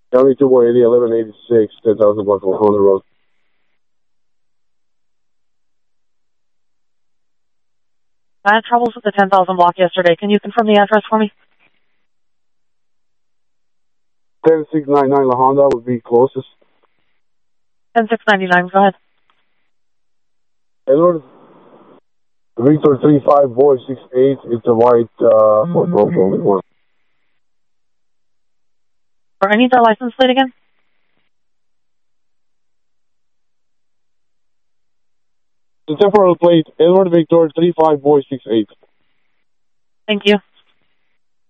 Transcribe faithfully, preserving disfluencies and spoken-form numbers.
County two one eighty, eleven eighty-six, ten thousand block on Honda Road. I had troubles with the ten thousand block yesterday. Can you confirm the address for me? ten six ninety-nine La Honda would be closest. ten six ninety-nine, go ahead. Edward Victor three five boy six eight, it's a white uh, Ford Bronco only one. Or I need their license plate again? The temporal plate, Edward Victor three five boy six eight. Thank you.